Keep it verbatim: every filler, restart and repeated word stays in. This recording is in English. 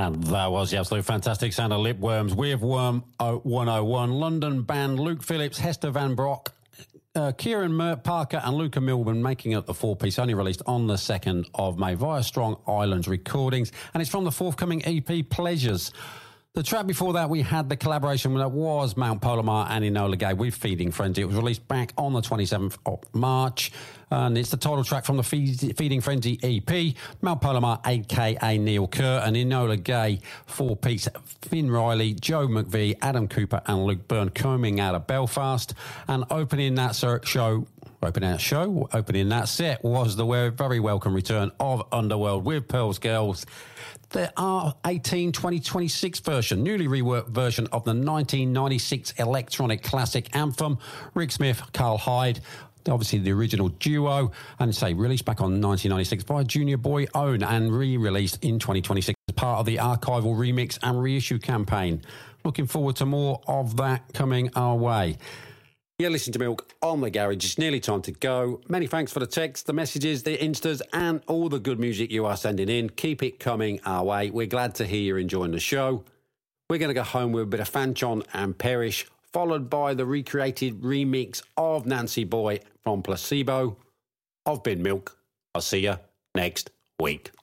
And that was the absolute fantastic sound of Lipworms with Worm one oh one. London band Luke Phillips, Hester Van Brock, uh, Kieran Mert Parker and Luca Milburn making it the four-piece, only released on the second of May via Strong Islands Recordings. And it's from the forthcoming E P Pleasures. The track before that, we had the collaboration that was Mount Polomar and Enola Gay with Feeding Frenzy. It was released back on the twenty-seventh of March, and it's the title track from the Feeding Frenzy E P. Mount Polomar, a k a. Neil Kerr, and Enola Gay, four-piece, Finn Riley, Joe McVie, Adam Cooper, and Luke Byrne coming out of Belfast. And opening that show... Opening that show, opening that set was the very welcome return of Underworld with Pearl's Girls. The R eighteen twenty twenty-six version, newly reworked version of the nineteen ninety-six electronic classic anthem. Rick Smith, Carl Hyde, obviously the original duo, and say released back on nineteen ninety-six by Junior Boy Own and re-released in twenty twenty-six as part of the archival remix and reissue campaign. Looking forward to more of that coming our way. You're listening to Milk on the Garage. It's nearly time to go. Many thanks for the texts, the messages, the instas, and all the good music you are sending in. Keep it coming our way. We're glad to hear you're enjoying the show. We're going to go home with a bit of Fanchon and Perish, followed by the recreated remix of Nancy Boy from Placebo. I've been Milk. I'll see you next week.